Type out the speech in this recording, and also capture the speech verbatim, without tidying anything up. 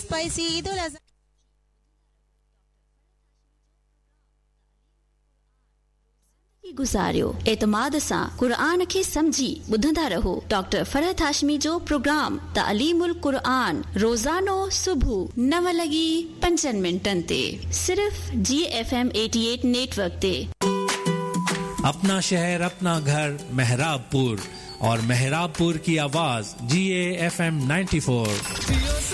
Spicy Eid ul Azha गुज़ारियो एतमाद सां क़ुरान खे समझी ॿुधंदा रहो डॉक्टर फरहत हाशमी जो प्रोग्राम तालीमुल क़ुरान रोज़ानो सुबुह नव लॻी पंजनि मिंटनि ते सिर्फ़ जी एफ एम अठासी नेटवर्क ते। अपना शहर अपना घर मेहराबपुर और मेहराबपुर की आवाज जी ए एफ एम चौरानवे।